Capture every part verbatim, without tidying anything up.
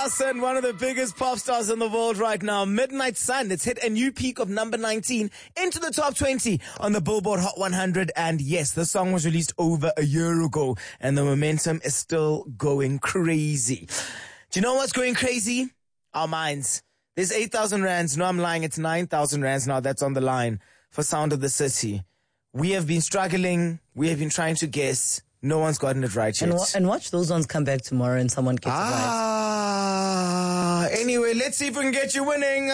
Larson, one of the biggest pop stars in the world right now. Midnight Sun. It's hit a new peak of number nineteen into the top twenty on the Billboard Hot one hundred. And yes, the song was released over a year ago and the momentum is still going crazy. Do you know what's going crazy? Our minds. There's eight thousand rands. No, I'm lying. It's nine thousand rands now. That's on the line for Sound of the City. We have been struggling. We have been trying to guess. No one's gotten it right yet. And, wa- and watch those ones come back tomorrow and someone gets ah, it right. Anyway, let's see if we can get you winning.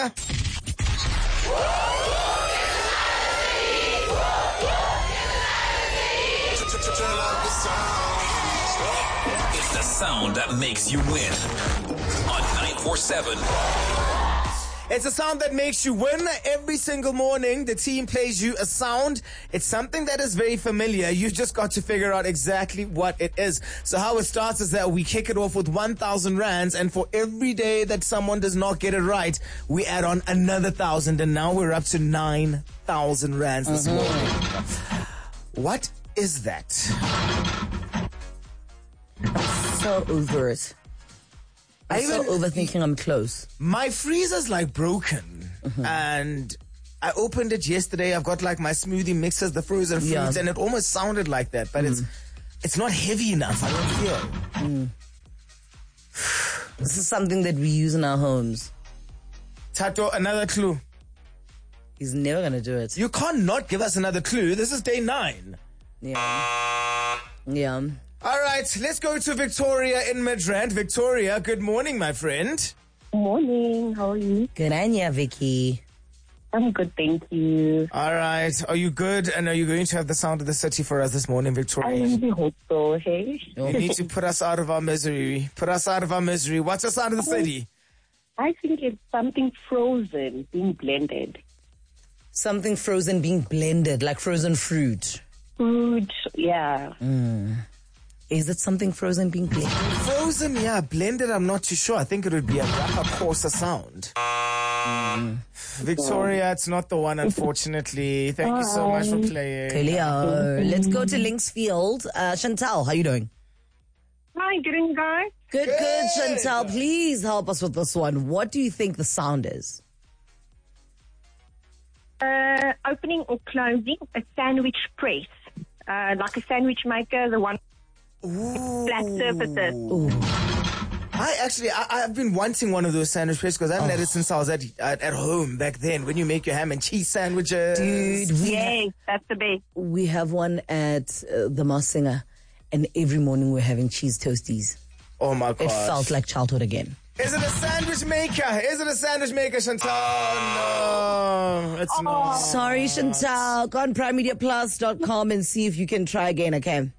It's the sound that makes you win on nine four seven. It's a sound that makes you win. Every single morning, the team plays you a sound. It's something that is very familiar. You've just got to figure out exactly what it is. So how it starts is that we kick it off with one thousand rands, and for every day that someone does not get it right, we add on another thousand, and now we're up to nine thousand rands this mm-hmm. morning. What is that? I'm so over it. I'm so overthinking I'm close. My freezer's like broken. Mm-hmm. And I opened it yesterday. I've got like my smoothie mixers, the frozen fruits, yeah. and it almost sounded like that. But mm. it's it's not heavy enough, I don't feel. Mm. This is something that we use in our homes. Tato, another clue. He's never going to do it. You can't not give us another clue. This is day nine. Yeah. Yeah. All right, let's go to Victoria in Midrand. Victoria, good morning, my friend. Morning, how are you? Good, Anya, Vicky. I'm good, thank you. All right, are you good? And are you going to have the sound of the city for us this morning, Victoria? I really hope so, hey? You need to put us out of our misery. Put us out of our misery. What's the sound of the city? I think it's something frozen being blended. Something frozen being blended, like frozen fruit. Food, yeah. Mm. Is it something frozen being blended? Frozen, yeah. Blended, I'm not too sure. I think it would be a rapper, coarser sound. Mm. Victoria, it's not the one, unfortunately. Thank you so much for playing. Cleo. Let's go to Linksfield. Uh, Chantal, how you doing? Hi, good guys. Good, good, good, Chantal. Please help us with this one. What do you think the sound is? Uh, opening or closing a sandwich press. Uh, like a sandwich maker, the one Ooh. flat surfaces. Ooh. I actually, I, I've been wanting one of those sandwich presses because I haven't oh. had it since I was at, at at home back then when you make your ham and cheese sandwiches. Dude, we yes, ha- that's the best. We have one at uh, the Massinger, and every morning we're having cheese toasties. Oh my god! It felt like childhood again. Is it a sandwich maker? Is it a sandwich maker, Chantal? No, it's oh. not. Sorry, Chantal. Go on prime media plus dot com and see if you can try again, okay? Okay.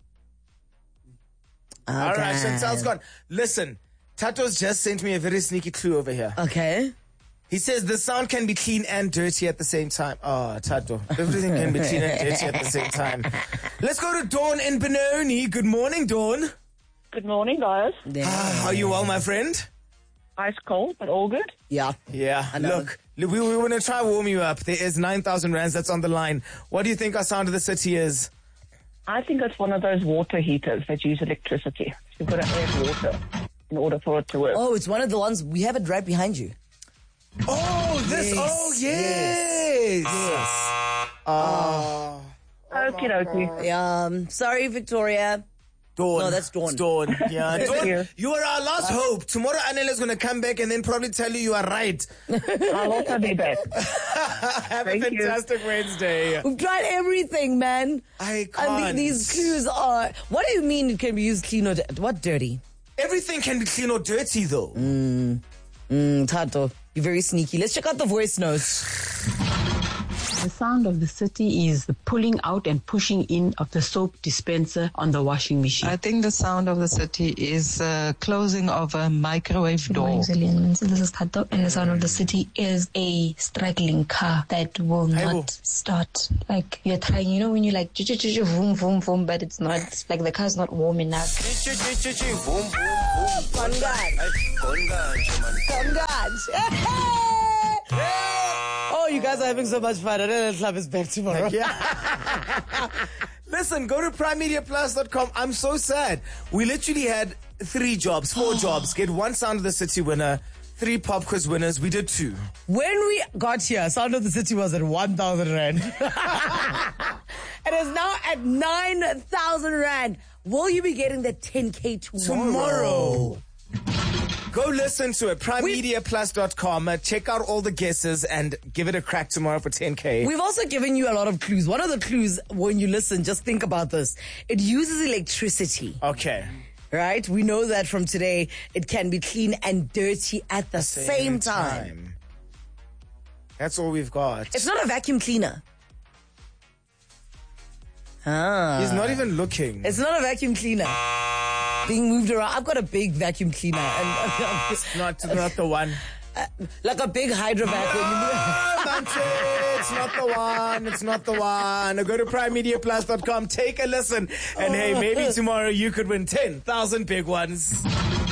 All right, Chantal's gone. Listen, Tato's just sent me a very sneaky clue over here. Okay. He says the sound can be clean and dirty at the same time. Oh, Tato. Everything can be clean and dirty at the same time. Let's go to Dawn in Benoni. Good morning, Dawn. Good morning, guys. Ah, are you well, my friend? Ice cold, but all good? Yeah. Yeah. Look, we, we want to try warm you up. There is nine thousand rands that's on the line. What do you think our sound of the city is? I think it's one of those water heaters that use electricity. You've got to add water in order for it to work. Oh, it's one of the ones, we have it right behind you. Oh, this, yes. oh, yes. Yes. yes. Uh, oh, okie dokie. Yeah, um, sorry, Victoria. Dawn. No, that's Dawn. It's Dawn. Yeah, Dawn. You. you are our last uh, hope. Tomorrow, Anela's going to come back and then probably tell you you are right. I'll also be back. Have Thank a fantastic you. Wednesday. We've tried everything, man. I can't. I mean, these clues are... What do you mean it can be used clean or... What dirty? Everything can be clean or dirty, though. Mm. Mm, Tato, you're very sneaky. Let's check out the voice notes. The sound of the city is the pulling out and pushing in of the soap dispenser on the washing machine. I think the sound of the city is uh, closing of a microwave Good door. morning, Zillian. This is Tato, and the sound of the city is a struggling car that will not start. Like you're trying, you know, when you're like, vroom, vroom, vroom, but it's not, it's like the car's not warm enough. Oh, you guys are having so much fun. I know that club is back tomorrow. Yeah. Listen, go to prime media plus dot com. I'm so sad. We literally had three jobs, four jobs, get one Sound of the City winner, three pop quiz winners. We did two. When we got here, Sound of the City was at one thousand rand. It is now at nine thousand rand. Will you be getting the ten K tomorrow? Tomorrow. Go listen to it. prime media plus dot com. Uh, check out all the guesses and give it a crack tomorrow for ten K. We've also given you a lot of clues. One of the clues, when you listen, just think about this. It uses electricity. Okay. Right? We know that from today, it can be clean and dirty at the same, Same time. time. That's all we've got. It's not a vacuum cleaner. Ah. He's not even looking. It's not a vacuum cleaner. Being moved around. I've got a big vacuum cleaner. And It's not, not the one. Uh, like a big hydro vac when you move. That's it. It's not the one. It's not the one. Go to prime media plus dot com. Take a listen. And hey, maybe tomorrow you could win ten thousand big ones.